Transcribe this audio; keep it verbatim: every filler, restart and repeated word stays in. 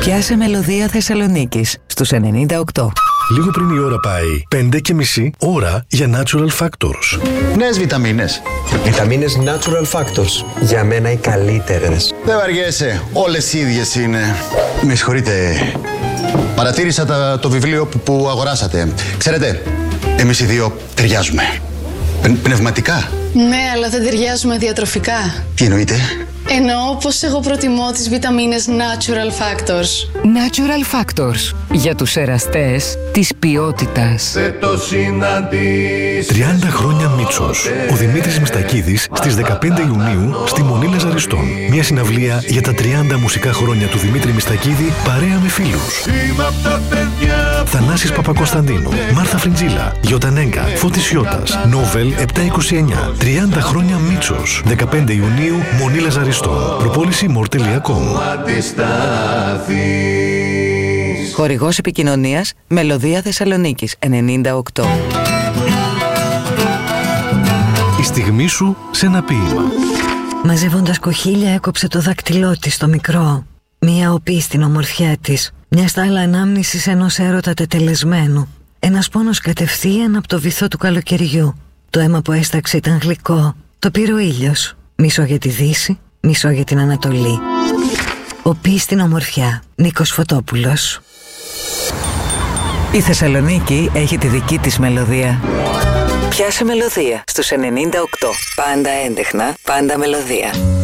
Πιάσε μελωδία Θεσσαλονίκης στους ενενήντα οκτώ. Λίγο πριν η ώρα πάει, πέντε και μισή ώρα για Natural Factors. Νέες βιταμίνες. Βιταμίνες Natural Factors. Για μένα οι καλύτερες. Δεν βαριέσαι, όλες οι ίδιες είναι. Με συγχωρείτε, παρατήρησα τα, το βιβλίο που, που αγοράσατε. Ξέρετε, εμείς οι δύο ταιριάζουμε. Πνευματικά. Ναι, αλλά δεν ταιριάζουμε διατροφικά. Τι εννοείτε? Εννοώ πως εγώ προτιμώ τις βιταμίνες Natural Factors. Natural Factors. Για τους εραστές της ποιότητας. τριάντα χρόνια Μίτσος. Ο Δημήτρης Μιστακίδης στις δεκαπέντε Ιουνίου στη Μονή Λαζαριστών. Μια συναυλία για τα τριάντα μουσικά χρόνια του Δημήτρη Μιστακίδη παρέα με φίλους. Θανάσης Παπακοσταντίνου, Μάρθα Φριντζίλα, Γιωτανέγκα, Φώτης Σιώτας, Νόβελ επτακόσια είκοσι εννιά. τριάντα χρόνια Μίτσος. δεκαπέντε Ιουνίου, Μονή Λαζαριστών. Προπόληση μορ τελεία κομ. Χορηγός επικοινωνίας Μελωδία Θεσσαλονίκης ενενήντα οκτώ. Η στιγμή σου σε ένα ποίημα. Μαζεύοντας κοχύλια έκοψε το δάκτυλό της στο μικρό. Μία οπή στην ομορφιά της. Μια στάλα ανάμνησης ενός έρωτα τετελεσμένου. Ένας πόνος κατευθείαν από το βυθό του καλοκαιριού. Το αίμα που έσταξε ήταν γλυκό. Το πήρε ο ήλιος. Μισό για τη Δύση, μισό για την Ανατολή. Οπή στην ομορφιά. Νίκος Φωτόπουλος. Η Θεσσαλονίκη έχει τη δική της μελωδία. Πιάσε μελωδία στους ενενήντα οκτώ. Πάντα έντεχνα, πάντα μελωδία.